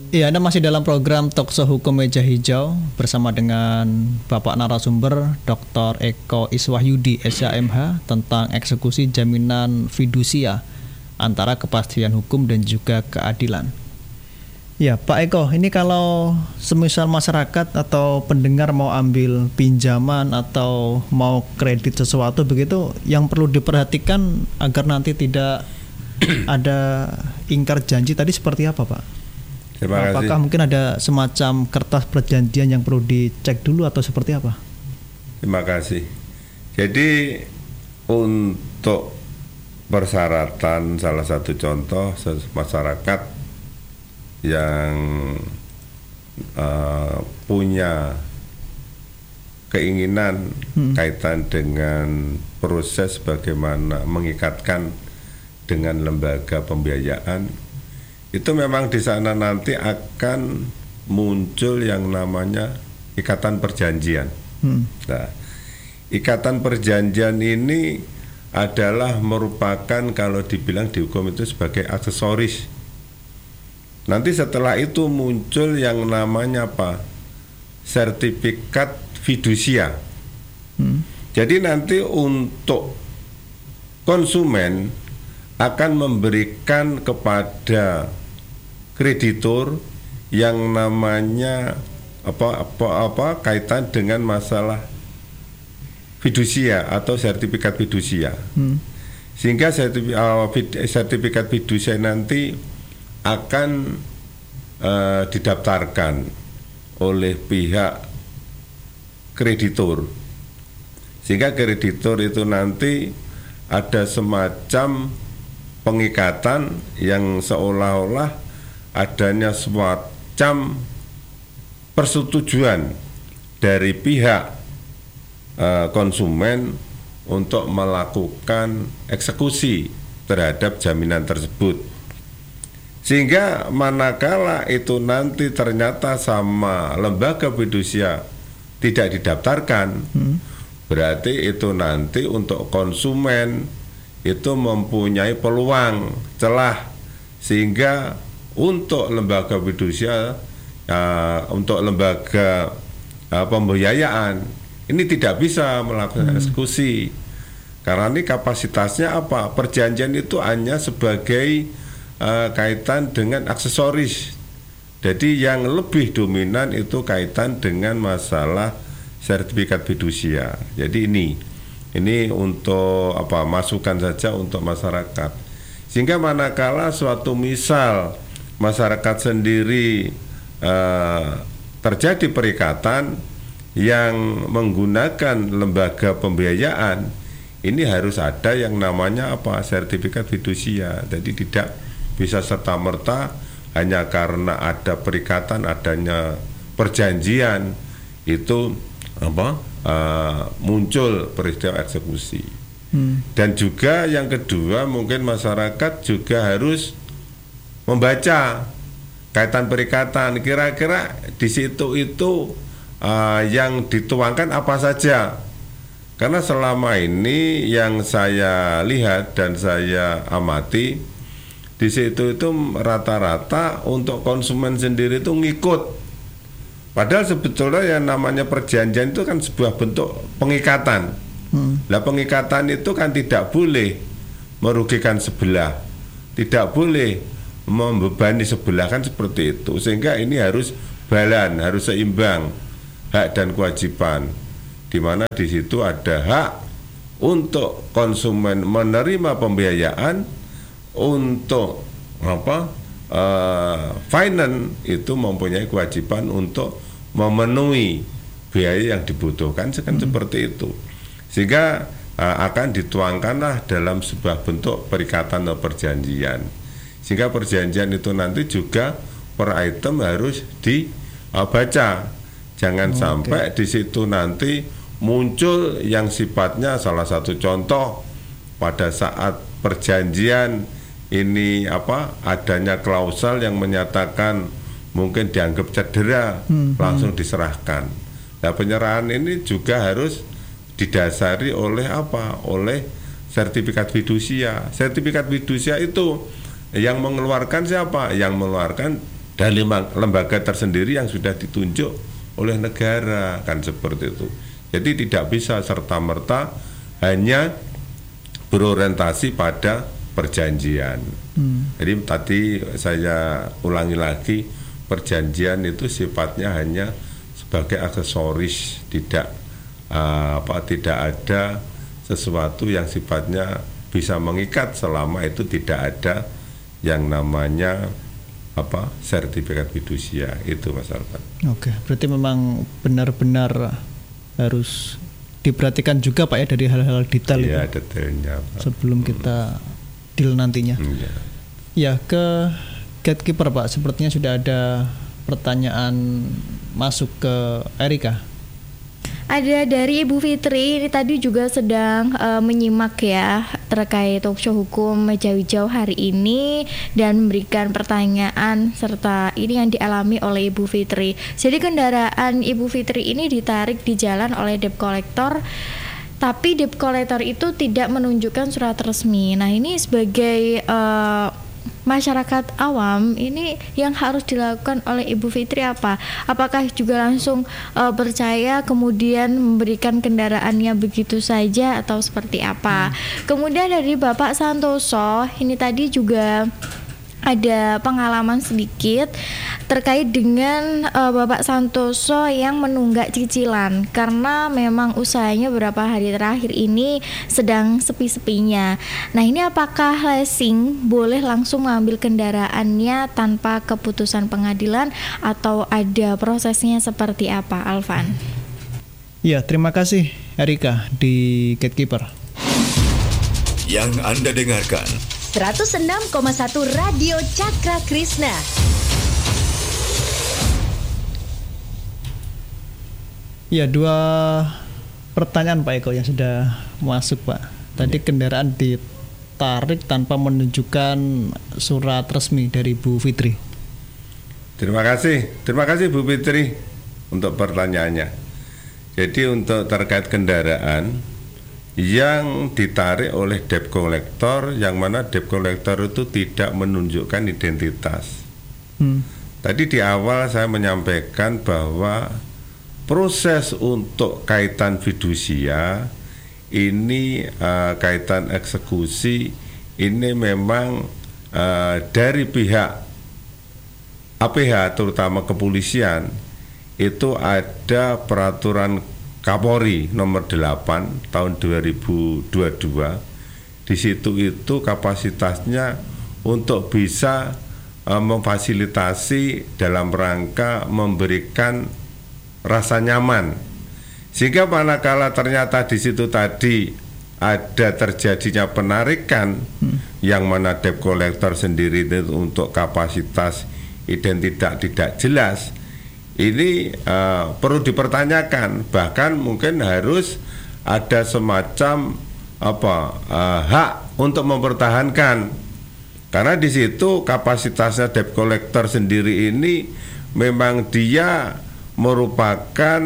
Iya, Anda masih dalam program Talkshow Hukum Meja Hijau bersama dengan Bapak narasumber Dr. Eko Iswahyudi, SHMH, tentang eksekusi jaminan fidusia antara kepastian hukum dan juga keadilan. Ya, Pak Eko, ini kalau semisal masyarakat atau pendengar mau ambil pinjaman atau mau kredit sesuatu begitu, yang perlu diperhatikan agar nanti tidak ada ingkar janji tadi seperti apa, Pak? Apakah mungkin ada semacam kertas perjanjian yang perlu dicek dulu atau seperti apa? Terima kasih. Jadi untuk persyaratan, salah satu contoh masyarakat yang punya keinginan kaitan dengan proses bagaimana mengikatkan dengan lembaga pembiayaan, itu memang di sana nanti akan muncul yang namanya ikatan perjanjian. Nah, ikatan perjanjian ini adalah merupakan, kalau dibilang di hukum itu, sebagai aksesoris. Nanti setelah itu muncul yang namanya apa? Sertifikat fidusia. Jadi nanti untuk konsumen akan memberikan kepada kreditur yang namanya apa kaitan dengan masalah fidusia atau sertifikat fidusia. Sehingga sertifikat fidusia nanti akan didaftarkan oleh pihak kreditur. Sehingga kreditur itu nanti ada semacam pengikatan yang seolah-olah adanya semacam persetujuan dari pihak konsumen untuk melakukan eksekusi terhadap jaminan tersebut. Sehingga manakala itu nanti ternyata sama lembaga fidusia tidak didaftarkan, berarti itu nanti untuk konsumen itu mempunyai peluang celah, sehingga untuk lembaga fidusia, untuk lembaga pembiayaan ini tidak bisa melakukan eksekusi, karena ini kapasitasnya apa? Perjanjian itu hanya sebagai kaitan dengan aksesoris. Jadi yang lebih dominan itu kaitan dengan masalah sertifikat fidusia. Jadi ini untuk masukan saja untuk masyarakat. Sehingga manakala suatu misal masyarakat sendiri terjadi perikatan yang menggunakan lembaga pembiayaan, ini harus ada yang namanya sertifikat fidusia. Jadi tidak bisa serta-merta hanya karena ada perikatan, adanya perjanjian itu muncul peristiwa eksekusi. Dan juga yang kedua, mungkin masyarakat juga harus membaca kaitan perikatan, kira-kira di situ itu yang dituangkan apa saja. Karena selama ini yang saya lihat dan saya amati, di situ itu rata-rata untuk konsumen sendiri itu ngikut. Padahal sebetulnya yang namanya perjanjian itu kan sebuah bentuk pengikatan. Nah, pengikatan itu kan tidak boleh merugikan sebelah, tidak boleh membebani sebelah, kan seperti itu. Sehingga ini harus balan, harus seimbang hak dan kewajiban, di mana di situ ada hak untuk konsumen menerima pembiayaan, untuk finance itu mempunyai kewajiban untuk memenuhi biaya yang dibutuhkan, seperti itu. Sehingga akan dituangkanlah dalam sebuah bentuk perikatan atau perjanjian. Sehingga perjanjian itu nanti juga per item harus dibaca. Jangan sampai di situ nanti muncul yang sifatnya, salah satu contoh pada saat perjanjian ini adanya klausal yang menyatakan mungkin dianggap cedera, langsung diserahkan. Nah, penyerahan ini juga harus didasari oleh oleh sertifikat fidusia. Sertifikat fidusia itu yang mengeluarkan siapa? Yang mengeluarkan dan lembaga tersendiri yang sudah ditunjuk oleh negara, kan seperti itu. Jadi tidak bisa serta-merta hanya berorientasi pada perjanjian. Jadi tadi saya ulangi lagi, perjanjian itu sifatnya hanya sebagai aksesoris, tidak ada sesuatu yang sifatnya bisa mengikat selama itu tidak ada yang namanya sertifikat fidusia itu, Mas Alvan. Oke, berarti memang benar-benar harus diperhatikan juga Pak ya dari hal-hal detail itu. Iya, detailnya Pak. Sebelum kita deal nantinya. Ya, ke gatekeeper Pak, sepertinya sudah ada pertanyaan masuk ke Erika. Ada dari Ibu Fitri, ini tadi juga sedang menyimak ya terkait talkshow hukum Meja Hijau hari ini dan memberikan pertanyaan serta ini yang dialami oleh Ibu Fitri. Jadi kendaraan Ibu Fitri ini ditarik di jalan oleh debt collector, tapi debt collector itu tidak menunjukkan surat resmi. Nah ini sebagai masyarakat awam, ini yang harus dilakukan oleh Ibu Fitri apa? Apakah juga langsung percaya kemudian memberikan kendaraannya begitu saja atau seperti apa? Kemudian dari Bapak Santoso, ini tadi juga ada pengalaman sedikit terkait dengan Bapak Santoso yang menunggak cicilan karena memang usahanya beberapa hari terakhir ini sedang sepi-sepinya. Nah ini apakah leasing boleh langsung mengambil kendaraannya tanpa keputusan pengadilan atau ada prosesnya seperti apa, Alvan? Ya, terima kasih Erika di Gatekeeper. Yang Anda dengarkan 106,1 Radio Cakra Krishna. Ya, dua pertanyaan Pak Eko yang sudah masuk Pak. Tadi kendaraan ditarik tanpa menunjukkan surat resmi dari Bu Fitri. Terima kasih Bu Fitri untuk pertanyaannya. Jadi untuk terkait kendaraan yang ditarik oleh debt collector, yang mana debt collector itu tidak menunjukkan identitas. Tadi di awal saya menyampaikan bahwa proses untuk kaitan fidusia ini, kaitan eksekusi ini memang dari pihak APH terutama kepolisian itu ada peraturan Kapolri nomor 8 tahun 2022. Di situ itu kapasitasnya untuk bisa memfasilitasi dalam rangka memberikan rasa nyaman, sehingga manakala ternyata di situ tadi ada terjadinya penarikan yang mana debt collector sendiri itu untuk kapasitas identitas tidak jelas, ini perlu dipertanyakan, bahkan mungkin harus ada semacam hak untuk mempertahankan, karena di situ kapasitasnya debt collector sendiri ini memang dia merupakan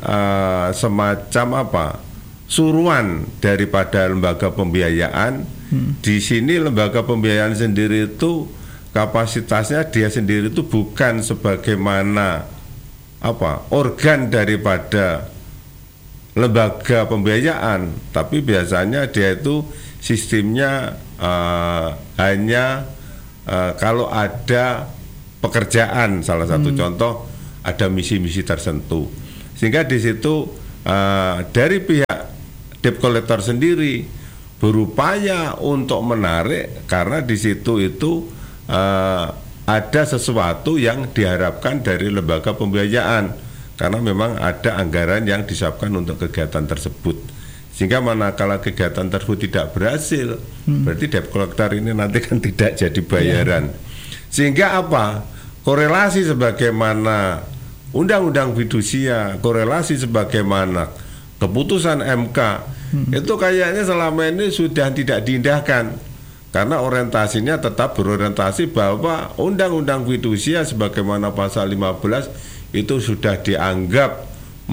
semacam suruhan daripada lembaga pembiayaan. Di sini lembaga pembiayaan sendiri itu kapasitasnya dia sendiri itu bukan sebagaimana organ daripada lembaga pembiayaan, tapi biasanya dia itu sistemnya hanya kalau ada pekerjaan, salah satu contoh ada misi-misi tertentu, sehingga di situ dari pihak debt collector sendiri berupaya untuk menarik karena di situ itu ada sesuatu yang diharapkan dari lembaga pembiayaan, karena memang ada anggaran yang disiapkan untuk kegiatan tersebut, sehingga manakala kegiatan tersebut tidak berhasil, berarti debt collector ini nanti kan tidak jadi bayaran, sehingga korelasi sebagaimana Undang-Undang Fidusia, korelasi sebagaimana keputusan MK itu kayaknya selama ini sudah tidak diindahkan, karena orientasinya tetap berorientasi bahwa Undang-Undang Fidusia sebagaimana pasal 15 itu sudah dianggap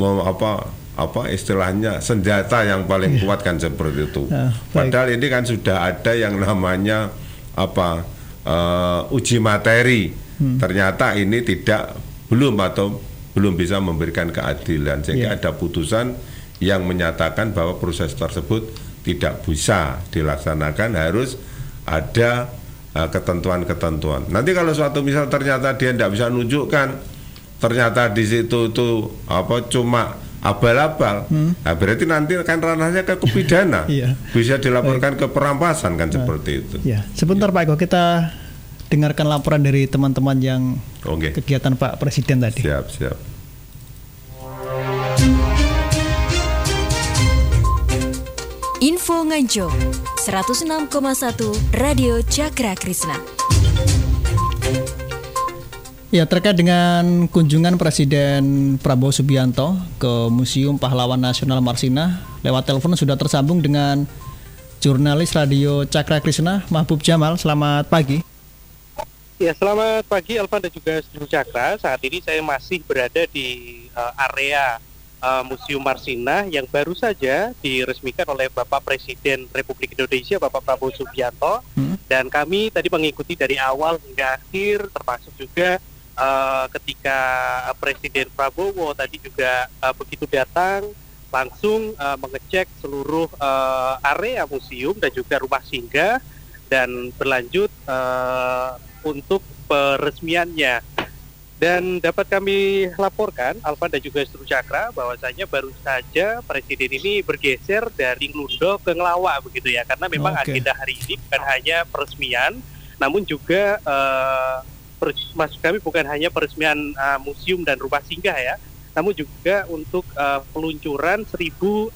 istilahnya senjata yang paling kuat kan seperti itu. Padahal ini kan sudah ada yang namanya uji materi ternyata ini belum bisa memberikan keadilan, sehingga ada putusan yang menyatakan bahwa proses tersebut tidak bisa dilaksanakan, harus ada ketentuan-ketentuan. Nanti kalau suatu misal ternyata dia tidak bisa nunjukkan, ternyata di situ itu cuma abal-abal, nah berarti nanti kan ranahnya ke pidana, bisa dilaporkan ke perampasan kan, seperti itu. Ya, sebentar Pak Eko, kita dengarkan laporan dari teman-teman yang kegiatan Pak Presiden tadi. Siap. Info Nganjuk 106,1 Radio Cakra Krisna. Ya, terkait dengan kunjungan Presiden Prabowo Subianto ke Museum Pahlawan Nasional Marsinah, lewat telepon sudah tersambung dengan jurnalis Radio Cakra Krisna, Mahbub Jamal. Selamat pagi. Ya, selamat pagi Alvan dan juga seluruh Cakra. Saat ini saya masih berada di area Museum Marsinah yang baru saja diresmikan oleh Bapak Presiden Republik Indonesia, Bapak Prabowo Subianto. Dan kami tadi mengikuti dari awal hingga akhir, termasuk juga ketika Presiden Prabowo tadi juga begitu datang langsung mengecek seluruh area museum dan juga rumah singgah, dan berlanjut untuk peresmiannya. Dan dapat kami laporkan, Alvan dan juga seluruh Cakra, bahwasanya baru saja Presiden ini bergeser dari Nglundo ke Ngelawak begitu ya, karena memang agenda hari ini bukan hanya peresmian, namun juga maksud kami bukan hanya peresmian museum dan rumah singgah ya, namun juga untuk peluncuran 1061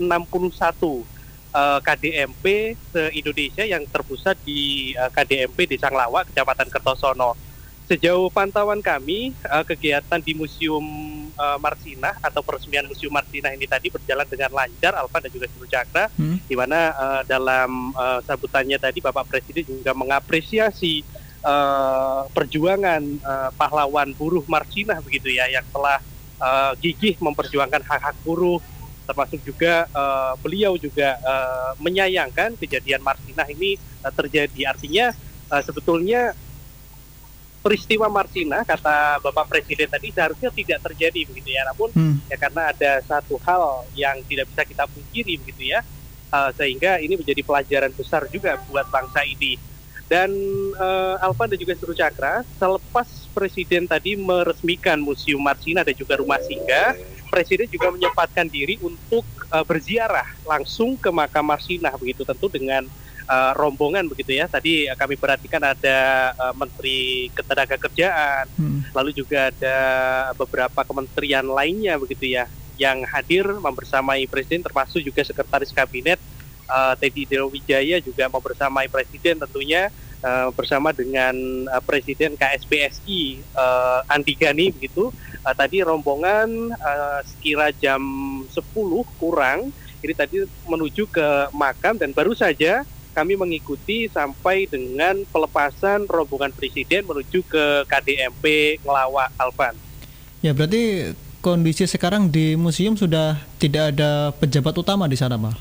KDMP se-Indonesia yang terpusat di KDMP Desa Ngelawak, Kecamatan Kertosono. Sejauh pantauan kami, kegiatan di Museum Marsinah atau peresmian Museum Marsinah ini tadi berjalan dengan lancar, Alfa dan juga seluruh Cakra, di mana dalam sambutannya tadi Bapak Presiden juga mengapresiasi perjuangan pahlawan buruh Marsinah begitu ya, yang telah gigih memperjuangkan hak-hak buruh, termasuk juga beliau juga menyayangkan kejadian Marsinah ini terjadi. Artinya sebetulnya peristiwa Marsinah, kata Bapak Presiden tadi, seharusnya tidak terjadi begitu ya, namun ya karena ada satu hal yang tidak bisa kita pungkiri begitu ya, sehingga ini menjadi pelajaran besar juga buat bangsa ini. Dan Alfa dan juga seluruh Cakra, selepas Presiden tadi meresmikan Museum Marsinah dan juga rumah singgah, Presiden juga menyempatkan diri untuk berziarah langsung ke makam Marsinah begitu, tentu dengan rombongan begitu ya. Tadi kami perhatikan ada Menteri Ketenagakerjaan, lalu juga ada beberapa kementerian lainnya begitu ya yang hadir membersamai Presiden, termasuk juga Sekretaris Kabinet Teddy Wijaya juga membersamai Presiden tentunya, bersama dengan Presiden KSPSI Andi Gani begitu. Tadi rombongan sekira jam 10 kurang ini tadi menuju ke makam, dan baru saja kami mengikuti sampai dengan pelepasan rombongan Presiden menuju ke KDMP Ngelawak, Alvan. Ya, berarti kondisi sekarang di museum sudah tidak ada pejabat utama di sana, Pak?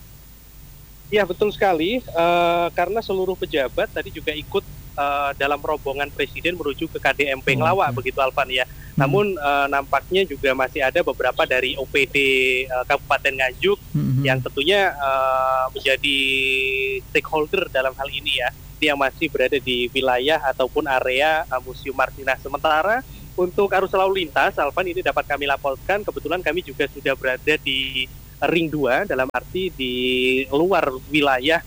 Ya, betul sekali, karena seluruh pejabat tadi juga ikut dalam rombongan Presiden menuju ke KDMP Ngelawak begitu, Alvan ya. Namun nampaknya juga masih ada beberapa dari OPD Kabupaten Nganjuk yang tentunya menjadi stakeholder dalam hal ini ya, yang masih berada di wilayah ataupun area Museum Marsinah. Sementara untuk arus lalu lintas, Alvan, ini dapat kami laporkan, kebetulan kami juga sudah berada di Ring 2, dalam arti di luar wilayah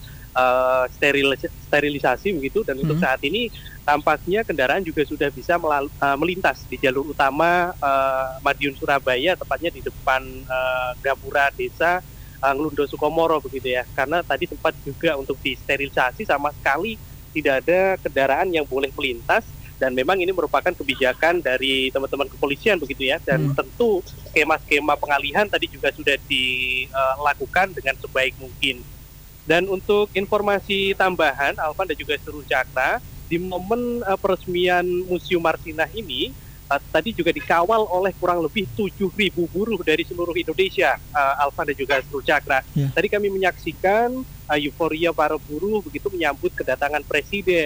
sterilisasi begitu, dan untuk saat ini tampaknya kendaraan juga sudah bisa melintas di jalur utama Madiun Surabaya, tepatnya di depan Gapura Desa Nglundo Sukomoro begitu ya, karena tadi sempat juga untuk disterilisasi, sama sekali tidak ada kendaraan yang boleh melintas. Dan memang ini merupakan kebijakan dari teman-teman kepolisian begitu ya, dan tentu skema-skema pengalihan tadi juga sudah dilakukan dengan sebaik mungkin. Dan untuk informasi tambahan, Alvan dan juga seluruh Cakra, di momen peresmian Museum Marsinah ini tadi juga dikawal oleh kurang lebih 7.000 buruh dari seluruh Indonesia, Alvan dan juga seluruh Cakra. Tadi kami menyaksikan euforia para buruh begitu menyambut kedatangan Presiden.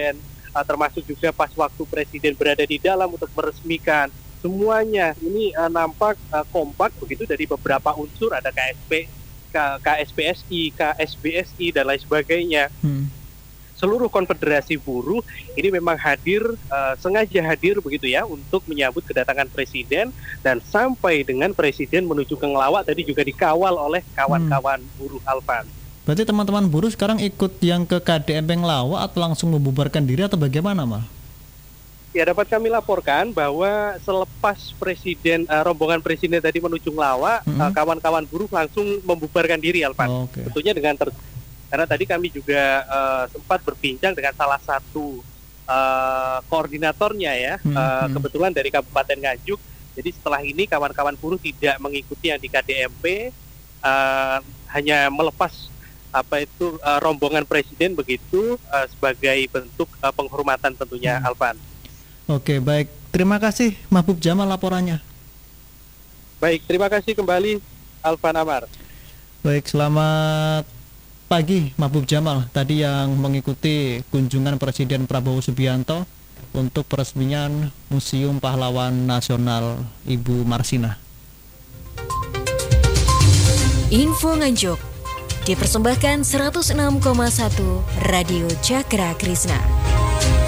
termasuk juga pas waktu Presiden berada di dalam untuk meresmikan. Semuanya ini nampak kompak begitu dari beberapa unsur, ada KSPSI, KSBSI dan lain sebagainya. Seluruh konfederasi buruh ini memang hadir, sengaja hadir begitu ya untuk menyambut kedatangan Presiden, dan sampai dengan Presiden menuju ke Ngelawak tadi juga dikawal oleh kawan-kawan buruh, Alvan. Berarti teman-teman buruh sekarang ikut yang ke KDMP Ngelawak atau langsung membubarkan diri atau bagaimana, Mal? Ya, dapat kami laporkan bahwa selepas rombongan Presiden tadi menuju Ngelawak, kawan-kawan buruh langsung membubarkan diri, Alvan. Tentunya dengan karena tadi kami juga sempat berbincang dengan salah satu koordinatornya ya, kebetulan dari Kabupaten Nganjuk. Jadi setelah ini kawan-kawan buruh tidak mengikuti yang di KDMP, hanya melepas rombongan Presiden begitu, sebagai bentuk penghormatan tentunya, Alvan. Oke, baik. Terima kasih Mahbub Jamal laporannya. Baik, terima kasih kembali Alvan Amar. Baik, selamat pagi Mahbub Jamal, tadi yang mengikuti kunjungan Presiden Prabowo Subianto untuk peresmian Museum Pahlawan Nasional Ibu Marsinah. Info Nganjuk dipersembahkan 106,1 Radio Cakra Krisna.